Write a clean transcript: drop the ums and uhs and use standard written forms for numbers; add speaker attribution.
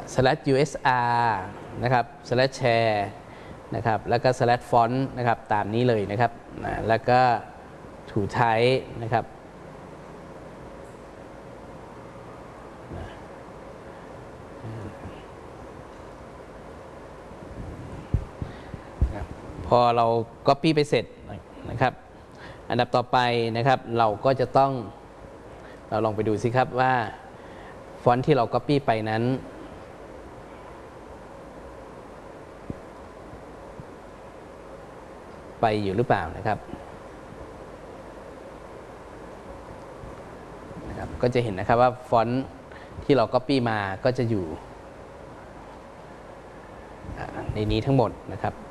Speaker 1: /usr นะครับ /share นะครับแล้วก็ /font นะครับตามนี้เลยนะครับแล้วก็to type นะครับพอเรา Copy ไปเสร็จนะครับอันดับต่อไปนะครับเราก็จะต้องเราลองไปดูสิครับว่าฟอนต์ที่เรา Copy ไปนั้นไปอยู่หรือเปล่านะครับก็จะเห็นนะครับว่าฟอนต์ที่เรา Copy มาก็จะอยู่ในนี้ทั้งหมดนะครับ